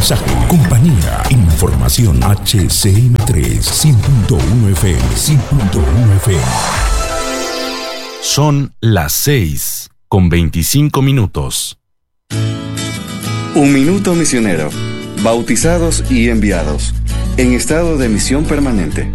mensaje, compañía, información. HCM3 100.1 FM, 100.1 FM. Son las 6:25. Un minuto misionero. Bautizados y enviados. En estado de misión permanente.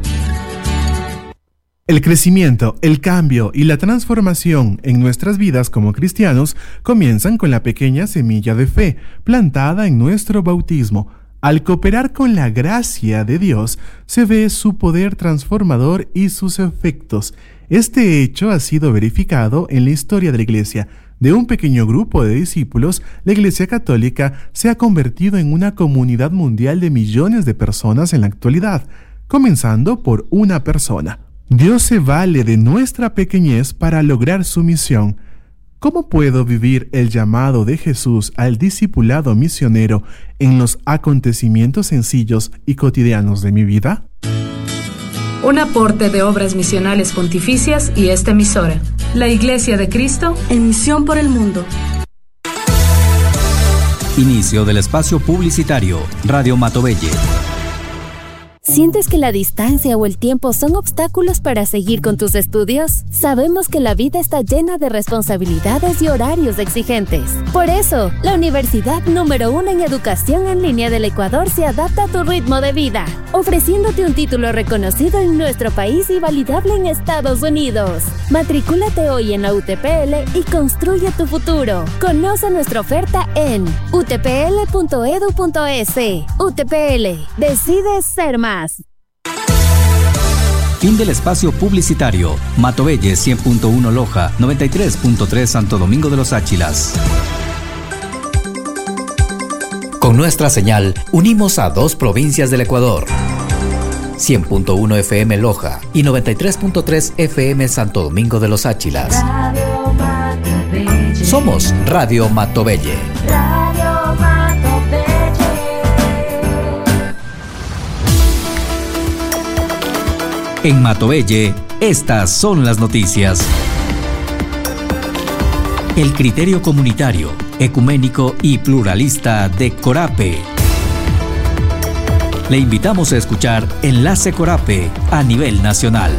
El crecimiento, el cambio y la transformación en nuestras vidas como cristianos comienzan con la pequeña semilla de fe plantada en nuestro bautismo. Al cooperar con la gracia de Dios, se ve su poder transformador y sus efectos. Este hecho ha sido verificado en la historia de la Iglesia. De un pequeño grupo de discípulos, la Iglesia Católica se ha convertido en una comunidad mundial de millones de personas en la actualidad, comenzando por una persona. Dios se vale de nuestra pequeñez para lograr su misión. ¿Cómo puedo vivir el llamado de Jesús al discipulado misionero en los acontecimientos sencillos y cotidianos de mi vida? Un aporte de Obras Misionales Pontificias y esta emisora, la Iglesia de Cristo en misión por el mundo. Inicio del espacio publicitario, Radio Matovelle. ¿Sientes que la distancia o el tiempo son obstáculos para seguir con tus estudios? Sabemos que la vida está llena de responsabilidades y horarios exigentes. Por eso, la universidad número 1 en educación en línea del Ecuador se adapta a tu ritmo de vida, ofreciéndote un título reconocido en nuestro país y validable en Estados Unidos. Matricúlate hoy en la UTPL y construye tu futuro. Conoce nuestra oferta en utpl.edu.es. UTPL, decides ser más. Fin del espacio publicitario. Matovelle 100.1 Loja, 93.3 Santo Domingo de los Áchilas. Con nuestra señal, unimos a 2 provincias del Ecuador. 100.1 FM Loja y 93.3 FM Santo Domingo de los Áchilas. Somos Radio Matovelle. En Matovelle, estas son las noticias. El criterio comunitario, ecuménico y pluralista de Corape. Le invitamos a escuchar Enlace Corape a nivel nacional.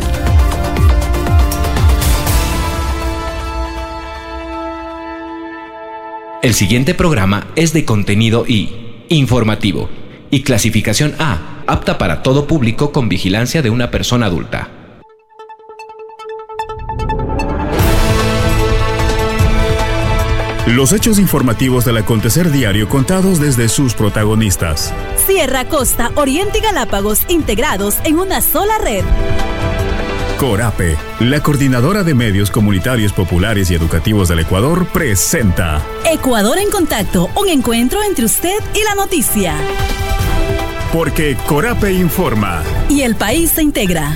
El siguiente programa es de contenido informativo y clasificación A, apta para todo público con vigilancia de una persona adulta. Los hechos informativos del acontecer diario contados desde sus protagonistas. Sierra, Costa, Oriente y Galápagos integrados en una sola red. Corape, la coordinadora de medios comunitarios populares y educativos del Ecuador, presenta Ecuador en Contacto, un encuentro entre usted y la noticia. Porque Corape informa. Y el país se integra.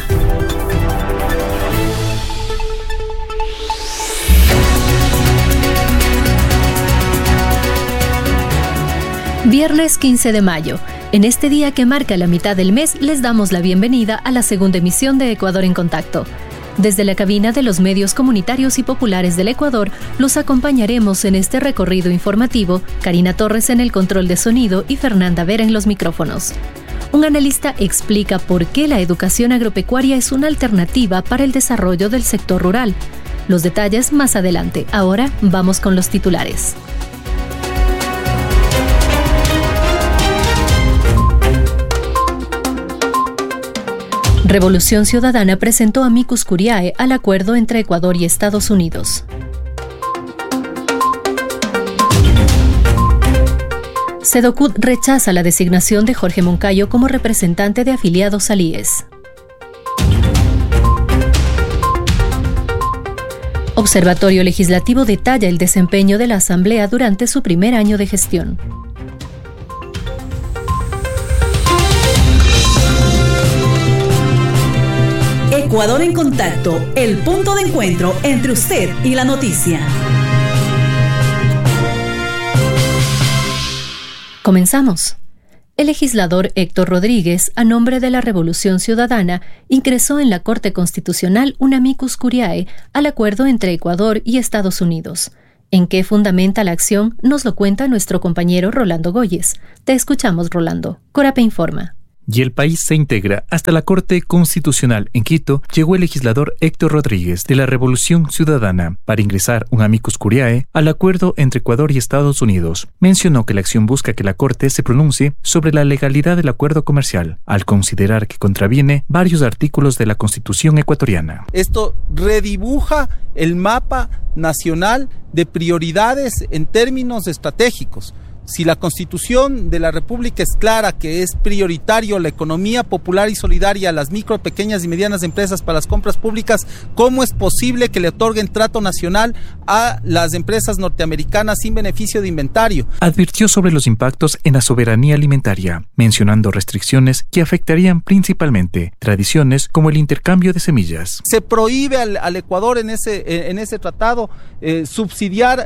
Viernes 15 de mayo. En este día que marca la mitad del mes, les damos la bienvenida a la segunda emisión de Ecuador en Contacto. Desde la cabina de los medios comunitarios y populares del Ecuador, los acompañaremos en este recorrido informativo, Karina Torres en el control de sonido y Fernanda Vera en los micrófonos. Un analista explica por qué la educación agropecuaria es una alternativa para el desarrollo del sector rural. Los detalles más adelante. Ahora vamos con los titulares. Revolución Ciudadana presentó amicus curiae al acuerdo entre Ecuador y Estados Unidos. Sedocud rechaza la designación de Jorge Moncayo como representante de afiliados al IES. Observatorio Legislativo detalla el desempeño de la Asamblea durante su primer año de gestión. Ecuador en Contacto, el punto de encuentro entre usted y la noticia. Comenzamos. El legislador Héctor Rodríguez, a nombre de la Revolución Ciudadana, ingresó en la Corte Constitucional un amicus curiae al acuerdo entre Ecuador y Estados Unidos. ¿En qué fundamenta la acción? Nos lo cuenta nuestro compañero Rolando Goyes. Te escuchamos, Rolando. Corape informa. Y el país se integra. Hasta la Corte Constitucional en Quito llegó el legislador Héctor Rodríguez de la Revolución Ciudadana para ingresar un amicus curiae al acuerdo entre Ecuador y Estados Unidos. Mencionó que la acción busca que la Corte se pronuncie sobre la legalidad del acuerdo comercial, al considerar que contraviene varios artículos de la Constitución ecuatoriana. Esto redibuja el mapa nacional de prioridades en términos estratégicos. Si la Constitución de la República es clara que es prioritario la economía popular y solidaria, las micro, pequeñas y medianas empresas para las compras públicas, ¿cómo es posible que le otorguen trato nacional a las empresas norteamericanas sin beneficio de inventario? Advirtió sobre los impactos en la soberanía alimentaria, mencionando restricciones que afectarían principalmente tradiciones como el intercambio de semillas. Se prohíbe al Ecuador en ese tratado subsidiar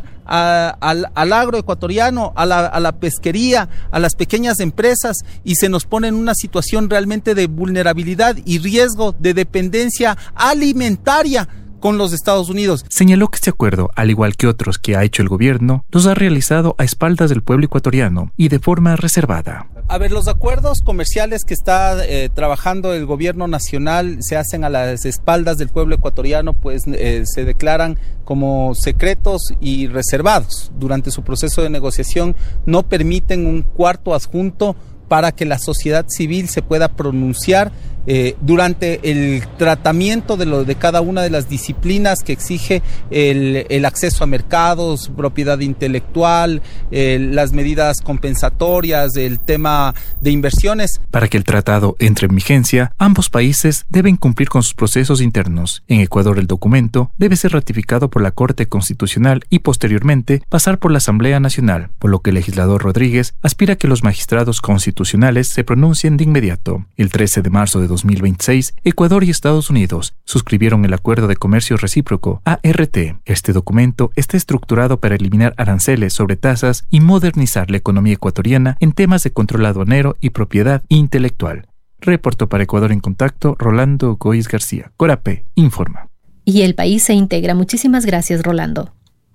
al agro ecuatoriano, a la pesquería, a las pequeñas empresas, y se nos pone en una situación realmente de vulnerabilidad y riesgo de dependencia alimentaria con los Estados Unidos. Señaló que este acuerdo, al igual que otros que ha hecho el gobierno, los ha realizado a espaldas del pueblo ecuatoriano y de forma reservada. A ver, los acuerdos comerciales que está trabajando el gobierno nacional se hacen a las espaldas del pueblo ecuatoriano, pues se declaran como secretos y reservados. Durante su proceso de negociación no permiten un cuarto adjunto para que la sociedad civil se pueda pronunciar durante el tratamiento de cada una de las disciplinas que exige el acceso a mercados, propiedad intelectual, las medidas compensatorias, el tema de inversiones. Para que el tratado entre en vigencia, ambos países deben cumplir con sus procesos internos. En Ecuador, el documento debe ser ratificado por la Corte Constitucional y posteriormente pasar por la Asamblea Nacional, por lo que el legislador Rodríguez aspira a que los magistrados constitucionales se pronuncien de inmediato. El 13 de marzo de 2026, Ecuador y Estados Unidos suscribieron el Acuerdo de Comercio Recíproco, ART. Este documento está estructurado para eliminar aranceles sobre tasas y modernizar la economía ecuatoriana en temas de control aduanero y propiedad intelectual. Reportó para Ecuador en Contacto Rolando Goyes García. Corape informa. Y el país se integra. Muchísimas gracias, Rolando.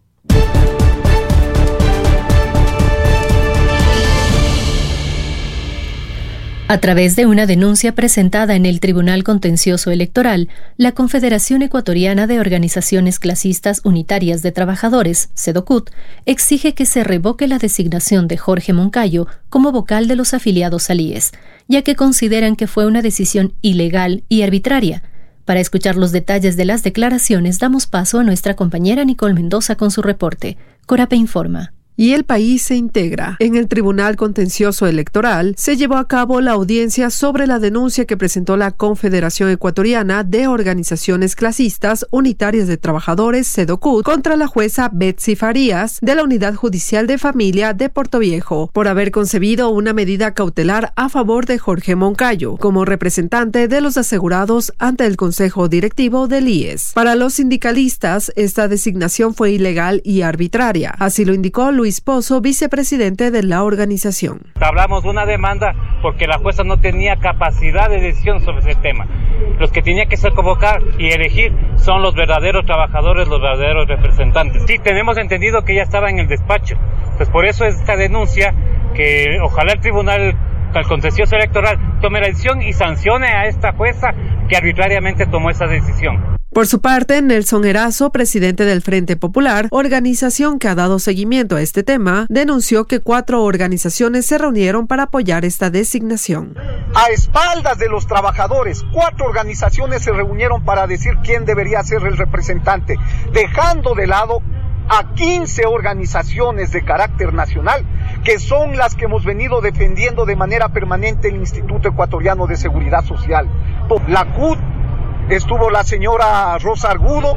A través de una denuncia presentada en el Tribunal Contencioso Electoral, la Confederación Ecuatoriana de Organizaciones Clasistas Unitarias de Trabajadores, CEDOCUT, exige que se revoque la designación de Jorge Moncayo como vocal de los afiliados al IES, ya que consideran que fue una decisión ilegal y arbitraria. Para escuchar los detalles de las declaraciones, damos paso a nuestra compañera Nicole Mendoza con su reporte. Corape informa. Y el país se integra. En el Tribunal Contencioso Electoral se llevó a cabo la audiencia sobre la denuncia que presentó la Confederación Ecuatoriana de Organizaciones Clasistas Unitarias de Trabajadores, CEDOCUT, contra la jueza Betsy Farías de la Unidad Judicial de Familia de Portoviejo por haber concebido una medida cautelar a favor de Jorge Moncayo como representante de los asegurados ante el Consejo Directivo del IES. Para los sindicalistas, esta designación fue ilegal y arbitraria. Así lo indicó Luis Pozo, vicepresidente de la organización. Hablamos de una demanda porque la jueza no tenía capacidad de decisión sobre ese tema. Los que tenía que ser convocar y elegir son los verdaderos trabajadores, los verdaderos representantes. Sí, tenemos entendido que ella estaba en el despacho. Pues por eso esta denuncia, que ojalá el Tribunal Contencioso Electoral tome la decisión y sancione a esta jueza que arbitrariamente tomó esa decisión. Por su parte, Nelson Erazo, presidente del Frente Popular, organización que ha dado seguimiento a este tema, denunció que 4 organizaciones se reunieron para apoyar esta designación. A espaldas de los trabajadores, 4 organizaciones se reunieron para decir quién debería ser el representante, dejando de lado a 15 organizaciones de carácter nacional, que son las que hemos venido defendiendo de manera permanente el Instituto Ecuatoriano de Seguridad Social. La CUT, estuvo la señora Rosa Argudo,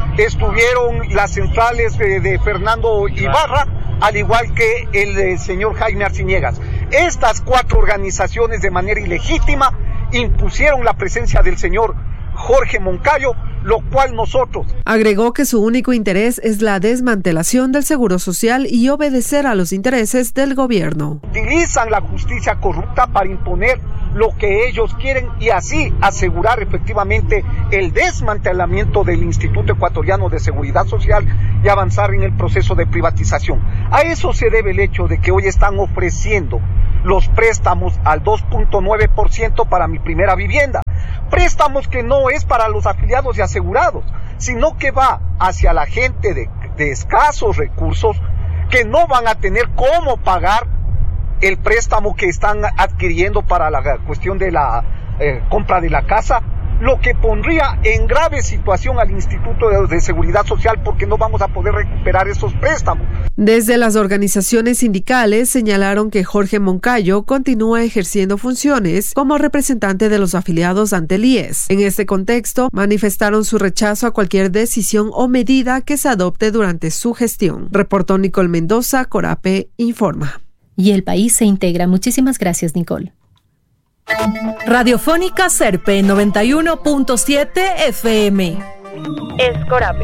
estuvieron las centrales de Fernando Ibarra, al igual que el señor Jaime Arciniegas. Estas 4 organizaciones de manera ilegítima impusieron la presencia del señor Jorge Moncayo, lo cual nosotros. Agregó que su único interés es la desmantelación del Seguro Social y obedecer a los intereses del gobierno. Utilizan la justicia corrupta para imponer lo que ellos quieren y así asegurar efectivamente el desmantelamiento del Instituto Ecuatoriano de Seguridad Social y avanzar en el proceso de privatización. A eso se debe el hecho de que hoy están ofreciendo los préstamos al 2.9% para mi primera vivienda. Préstamos que no es para los afiliados y asegurados, sino que va hacia la gente de escasos recursos que no van a tener cómo pagar el préstamo que están adquiriendo para la cuestión de la compra de la casa, lo que pondría en grave situación al Instituto de Seguridad Social porque no vamos a poder recuperar esos préstamos. Desde las organizaciones sindicales señalaron que Jorge Moncayo continúa ejerciendo funciones como representante de los afiliados ante el IES. En este contexto, manifestaron su rechazo a cualquier decisión o medida que se adopte durante su gestión. Reportó Nicole Mendoza, Corape Informa. Y el país se integra. Muchísimas gracias, Nicole. Radiofónica Serpe 91.7 FM. Es Corape.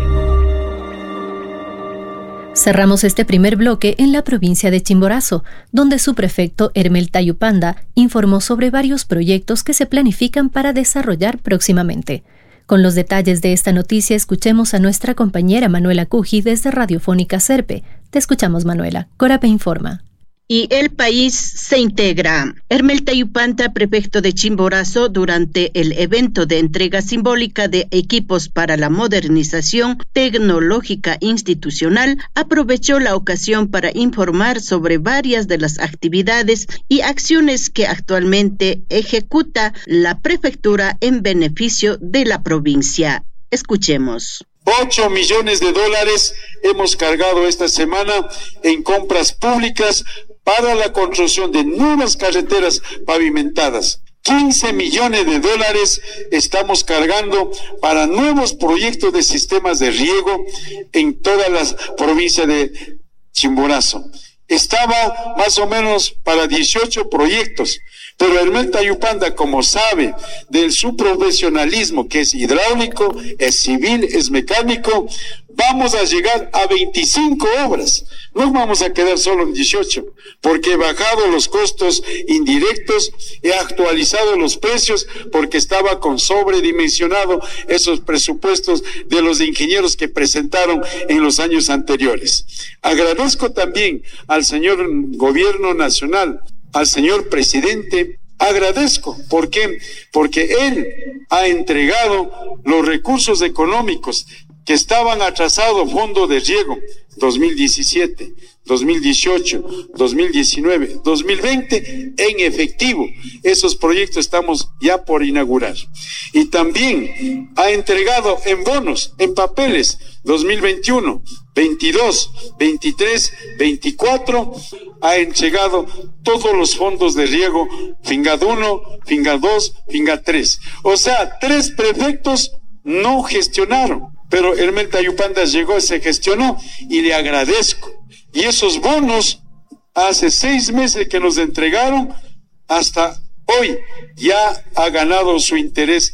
Cerramos este primer bloque en la provincia de Chimborazo, donde su prefecto Hermel Tayupanda informó sobre varios proyectos que se planifican para desarrollar próximamente. Con los detalles de esta noticia, escuchemos a nuestra compañera Manuela Cuji desde Radiofónica Serpe. Te escuchamos, Manuela. Corape informa. Y el país se integra. Hermel Tayupanda, prefecto de Chimborazo, durante el evento de entrega simbólica de equipos para la modernización tecnológica institucional, aprovechó la ocasión para informar sobre varias de las actividades y acciones que actualmente ejecuta la prefectura en beneficio de la provincia. Escuchemos. $8 millones hemos cargado esta semana en compras públicas para la construcción de nuevas carreteras pavimentadas. $15 millones estamos cargando para nuevos proyectos de sistemas de riego en toda la provincia de Chimborazo. Estaba más o menos para 18 proyectos, pero Hermel Tayupanda, como sabe de su profesionalismo, que es hidráulico, es civil, es mecánico, vamos a llegar a 25 obras. No vamos a quedar solo en 18, porque he bajado los costos indirectos, he actualizado los precios, porque estaba con sobredimensionado esos presupuestos de los ingenieros que presentaron en los años anteriores. Agradezco también al señor Gobierno Nacional, al señor presidente, agradezco. ¿Por qué? Porque él ha entregado los recursos económicos que estaban atrasados, fondo de riego 2017, 2018, 2019, 2020 en efectivo. Esos proyectos estamos ya por inaugurar. Y también ha entregado en bonos, en papeles 2021, 22, 23, 24, ha entregado todos los fondos de riego FINGAD 1, FINGAD 2, FINGAD 3. O sea, 3 prefectos no gestionaron, pero Hermel Tayupanda llegó, se gestionó y le agradezco. Y esos bonos, hace 6 meses que nos entregaron, hasta hoy ya ha ganado su interés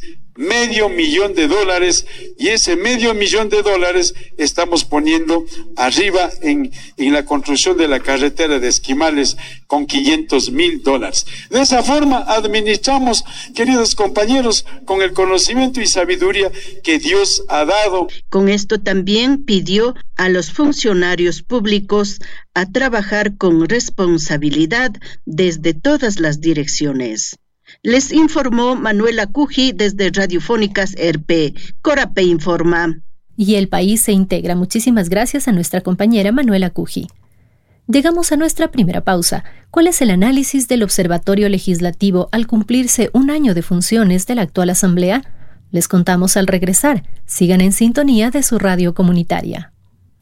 $500,000, y ese $500,000 estamos poniendo arriba en la construcción de la carretera de Esquimales con $500,000. De esa forma administramos, queridos compañeros, con el conocimiento y sabiduría que Dios ha dado. Con esto también pidió a los funcionarios públicos a trabajar con responsabilidad desde todas las direcciones. Les informó Manuela Cuji desde Radiofónicas RP. Corape informa. Y el país se integra. Muchísimas gracias a nuestra compañera Manuela Cuji. Llegamos a nuestra primera pausa. ¿Cuál es el análisis del Observatorio Legislativo al cumplirse 1 año de funciones de la actual Asamblea? Les contamos al regresar. Sigan en sintonía de su radio comunitaria.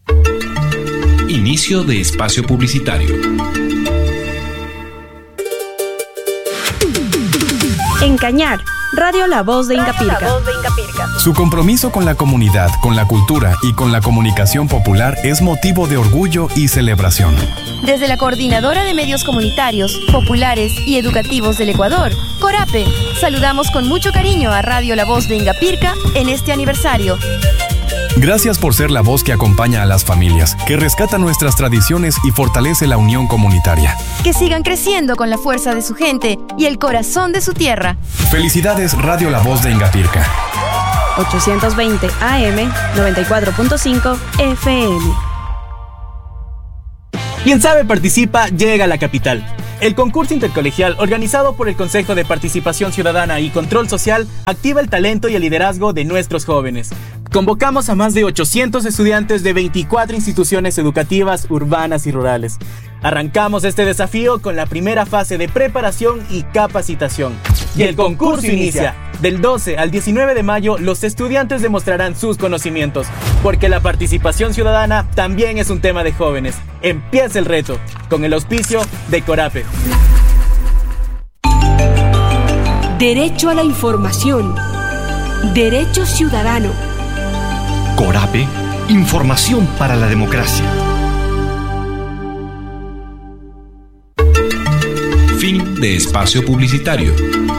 Inicio de espacio publicitario. En Cañar, Radio La Voz de Ingapirca. Su compromiso con la comunidad, con la cultura y con la comunicación popular es motivo de orgullo y celebración. Desde la Coordinadora de Medios Comunitarios, Populares y Educativos del Ecuador, Corape, saludamos con mucho cariño a Radio La Voz de Ingapirca en este aniversario. Gracias por ser la voz que acompaña a las familias, que rescata nuestras tradiciones y fortalece la unión comunitaria. Que sigan creciendo con la fuerza de su gente y el corazón de su tierra. Felicidades Radio La Voz de Ingapirca. 820 AM, 94.5 FM. Quien sabe participa, llega a la capital. El concurso intercolegial organizado por el Consejo de Participación Ciudadana y Control Social activa el talento y el liderazgo de nuestros jóvenes. Convocamos a más de 800 estudiantes de 24 instituciones educativas urbanas y rurales. Arrancamos este desafío con la primera fase de preparación y capacitación. Y el concurso inicia. Del 12 al 19 de mayo, los estudiantes demostrarán sus conocimientos, porque la participación ciudadana también es un tema de jóvenes. Empieza el reto, con el auspicio de Corape. Derecho a la información. Derecho ciudadano. Corape, información para la democracia. Fin de espacio publicitario.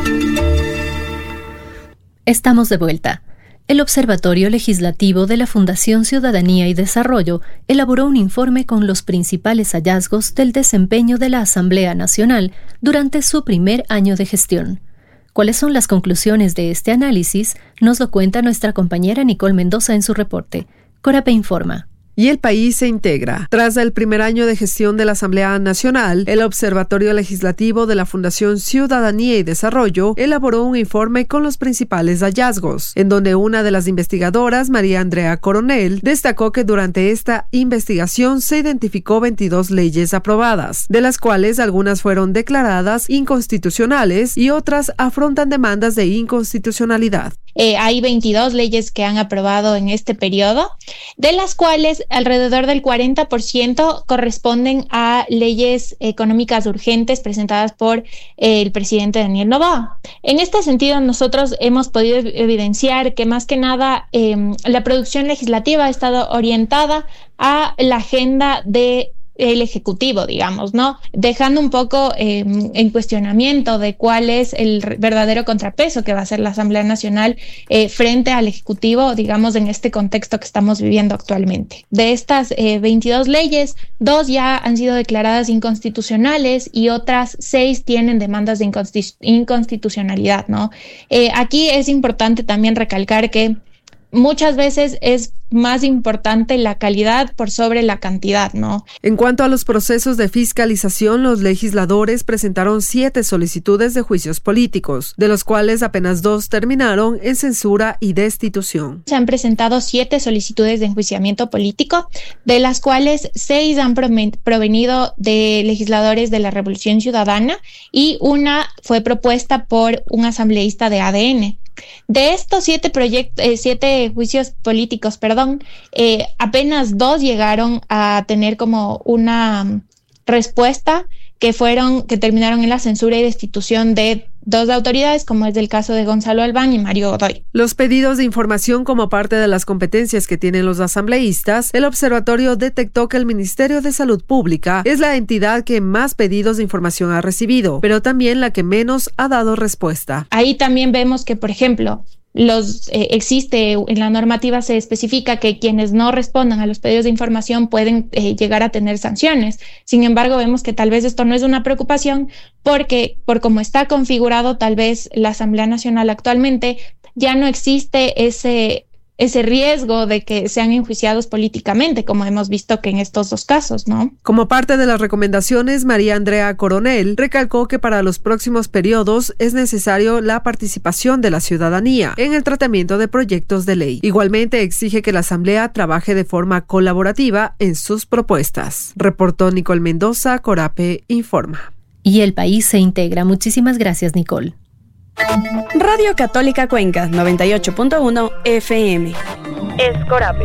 Estamos de vuelta. El Observatorio Legislativo de la Fundación Ciudadanía y Desarrollo elaboró un informe con los principales hallazgos del desempeño de la Asamblea Nacional durante su primer año de gestión. ¿Cuáles son las conclusiones de este análisis? Nos lo cuenta nuestra compañera Nicole Mendoza en su reporte. Corape informa. Y el país se integra. Tras el primer año de gestión de la Asamblea Nacional, el Observatorio Legislativo de la Fundación Ciudadanía y Desarrollo elaboró un informe con los principales hallazgos, en donde una de las investigadoras, María Andrea Coronel, destacó que durante esta investigación se identificó 22 leyes aprobadas, de las cuales algunas fueron declaradas inconstitucionales y otras afrontan demandas de inconstitucionalidad. Hay 22 leyes que han aprobado en este periodo, de las cuales alrededor del 40% corresponden a leyes económicas urgentes presentadas por el presidente Daniel Noboa. En este sentido, nosotros hemos podido evidenciar que más que nada la producción legislativa ha estado orientada a la agenda de el Ejecutivo, digamos, ¿no? Dejando un poco en cuestionamiento de cuál es el verdadero contrapeso que va a hacer la Asamblea Nacional frente al Ejecutivo, digamos, en este contexto que estamos viviendo actualmente. De estas 22 leyes, 2 ya han sido declaradas inconstitucionales y otras 6 tienen demandas de inconstitucionalidad, ¿no? Aquí es importante también recalcar que muchas veces es más importante la calidad por sobre la cantidad, ¿no? En cuanto a los procesos de fiscalización, los legisladores presentaron 7 solicitudes de juicios políticos, de los cuales apenas 2 terminaron en censura y destitución. Se han presentado 7 solicitudes de enjuiciamiento político, de las cuales 6 han provenido de legisladores de la Revolución Ciudadana y una fue propuesta por un asambleísta de ADN. De estos 7 juicios políticos, apenas 2 llegaron a tener como una respuesta que terminaron en la censura y destitución de 2 autoridades, como es el caso de Gonzalo Albán y Mario Godoy. Los pedidos de información como parte de las competencias que tienen los asambleístas, el observatorio detectó que el Ministerio de Salud Pública es la entidad que más pedidos de información ha recibido, pero también la que menos ha dado respuesta. Ahí también vemos que, por ejemplo, existe en la normativa, se especifica que quienes no respondan a los pedidos de información pueden llegar a tener sanciones. Sin embargo, vemos que tal vez esto no es una preocupación porque por cómo está configurado tal vez la Asamblea Nacional actualmente ya no existe ese riesgo de que sean enjuiciados políticamente, como hemos visto que en estos 2 casos, ¿no? Como parte de las recomendaciones, María Andrea Coronel recalcó que para los próximos periodos es necesario la participación de la ciudadanía en el tratamiento de proyectos de ley. Igualmente exige que la Asamblea trabaje de forma colaborativa en sus propuestas. Reportó Nicole Mendoza, Corape informa. Y el país se integra. Muchísimas gracias, Nicole. Radio Católica Cuenca, 98.1 FM. Es Corape.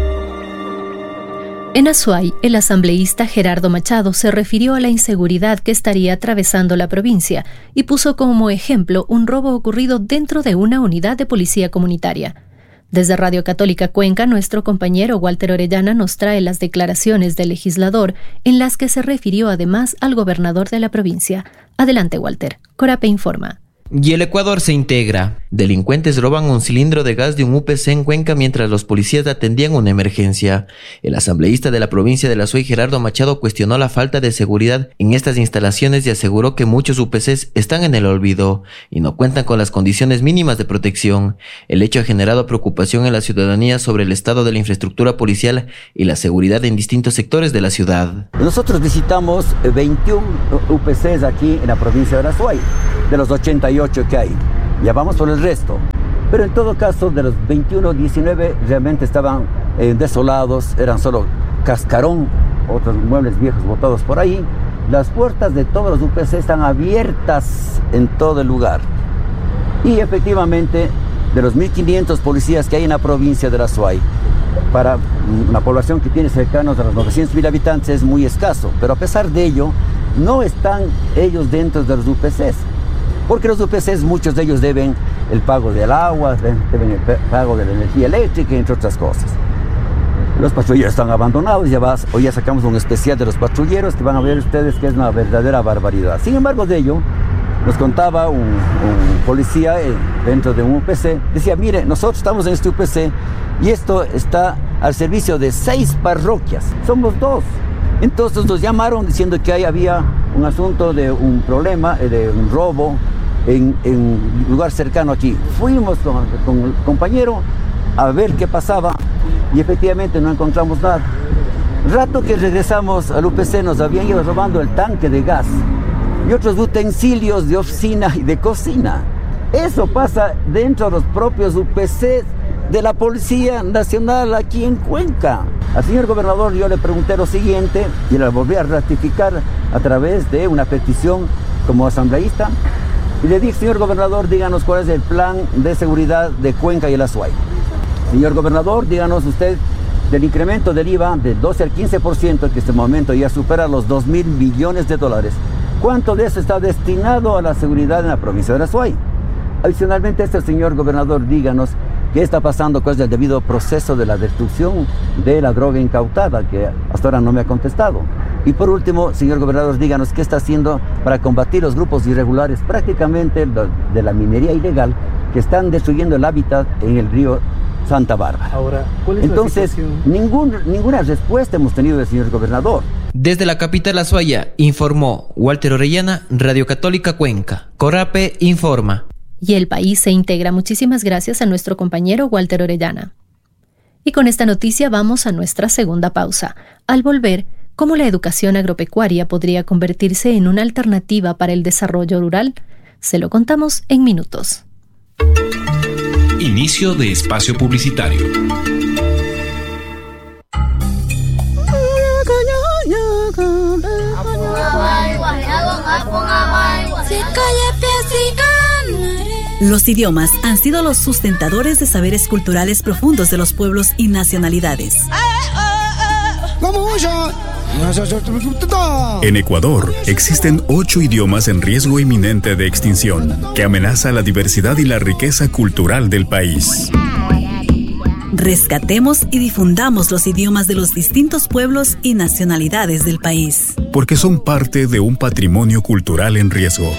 En Azuay, el asambleísta Gerardo Machado se refirió a la inseguridad que estaría atravesando la provincia y puso como ejemplo un robo ocurrido dentro de una unidad de policía comunitaria. Desde Radio Católica Cuenca, nuestro compañero Walter Orellana nos trae las declaraciones del legislador en las que se refirió además al gobernador de la provincia. Adelante, Walter. Corape informa. Y el Ecuador se integra. Delincuentes roban un cilindro de gas de un UPC en Cuenca mientras los policías atendían una emergencia. El asambleísta de la provincia de La Suay, Gerardo Machado, cuestionó la falta de seguridad en estas instalaciones y aseguró que muchos UPCs están en el olvido y no cuentan con las condiciones mínimas de protección. El hecho ha generado preocupación en la ciudadanía sobre el estado de la infraestructura policial y la seguridad en distintos sectores de la ciudad. Nosotros visitamos 21 UPCs aquí en la provincia de La Suay, de los 88 que hay. Ya vamos por el resto. Pero en todo caso, de los 21, 19 realmente estaban desolados, eran solo cascarón, otros muebles viejos botados por ahí. Las puertas de todos los UPC están abiertas en todo el lugar. Y efectivamente, de los 1.500 policías que hay en la provincia de La Suay, para una población que tiene cercanos a los 900.000 habitantes es muy escaso. Pero a pesar de ello, no están ellos dentro de los UPCs. Porque los UPCs, muchos de ellos deben el pago del agua, deben el pago de la energía eléctrica, entre otras cosas. Los patrulleros están abandonados, hoy ya sacamos un especial de los patrulleros que van a ver ustedes que es una verdadera barbaridad. Sin embargo de ello, nos contaba un policía dentro de un UPC, decía, mire, nosotros estamos en este UPC y esto está al servicio de 6 parroquias, somos 2. Entonces nos llamaron diciendo que ahí había un asunto de un problema, de un robo en un lugar cercano aquí. Fuimos con el compañero a ver qué pasaba y efectivamente no encontramos nada. Rato que regresamos al UPC nos habían ido robando el tanque de gas y otros utensilios de oficina y de cocina. Eso pasa dentro de los propios UPC de la Policía Nacional aquí en Cuenca. Al señor gobernador yo le pregunté lo siguiente y le volví a ratificar a través de una petición como asambleísta y le dije, señor gobernador, díganos cuál es el plan de seguridad de Cuenca y el Azuay. Señor gobernador, díganos usted del incremento del IVA del 12 al 15%, que en este momento ya supera los 2.000 millones de dólares. ¿Cuánto de eso está destinado a la seguridad en la provincia de Azuay? Adicionalmente, señor gobernador, díganos qué está pasando con el debido proceso de la destrucción de la droga incautada, que hasta ahora no me ha contestado. Y por último, señor gobernador, díganos qué está haciendo para combatir los grupos irregulares, prácticamente de la minería ilegal, que están destruyendo el hábitat en el río Santa Bárbara. Ahora, ¿cuál es Entonces, la situación? ninguna respuesta hemos tenido del señor gobernador. Desde la capital Azuaya, informó Walter Orellana, Radio Católica Cuenca. Corape informa. Y el país se integra. Muchísimas gracias a nuestro compañero Walter Orellana. Y con esta noticia vamos a nuestra segunda pausa. Al volver, ¿cómo la educación agropecuaria podría convertirse en una alternativa para el desarrollo rural? Se lo contamos en minutos. Inicio de espacio publicitario. Los idiomas han sido los sustentadores de saberes culturales profundos de los pueblos y nacionalidades. En Ecuador existen 8 idiomas en riesgo inminente de extinción, que amenaza la diversidad y la riqueza cultural del país. Rescatemos y difundamos los idiomas de los distintos pueblos y nacionalidades del país. Porque son parte de un patrimonio cultural en riesgo.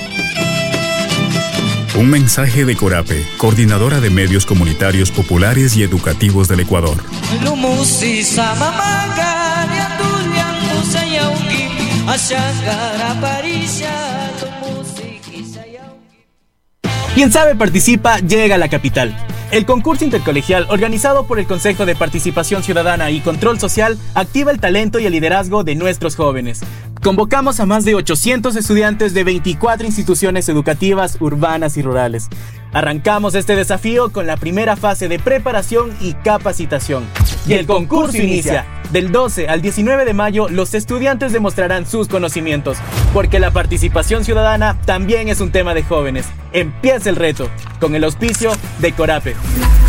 Un mensaje de Corape, Coordinadora de Medios Comunitarios Populares y Educativos del Ecuador. Quien sabe participa, llega a la capital. El concurso intercolegial organizado por el Consejo de Participación Ciudadana y Control Social activa el talento y el liderazgo de nuestros jóvenes. Convocamos a más de 800 estudiantes de 24 instituciones educativas urbanas y rurales. Arrancamos este desafío con la primera fase de preparación y capacitación. Y el concurso inicia. Del 12 al 19 de mayo, los estudiantes demostrarán sus conocimientos, porque la participación ciudadana también es un tema de jóvenes. Empieza el reto, con el auspicio de Corape.